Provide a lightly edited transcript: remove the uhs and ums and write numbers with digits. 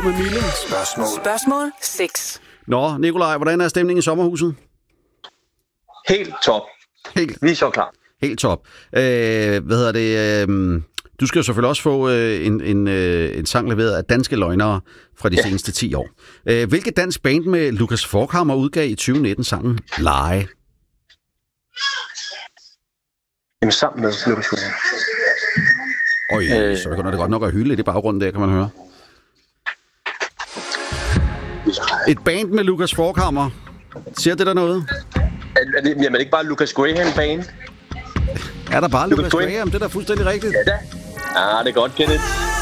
med Mille. Spørgsmål 6. Nå, Nikolaj, hvordan er stemningen i sommerhuset? Helt top. Vi er så klar. Helt top. Du skal jo selvfølgelig også få en sang leveret af danske løgnere fra de seneste 10 år. Hvilket dansk band med Lukas Forchhammer udgav i 2019 sangen Lege? Jamen sammen med Lukas Forchhammer. Så begynder det godt nok at hylde lidt i baggrunden der, kan man høre. Et band med Lukas Forchhammer. Siger det der noget? Jamen, er det ikke bare Lucas Graham band? Er der bare Lucas Graham? Det er da fuldstændig rigtigt. Ja da. Det er godt, Kenneth.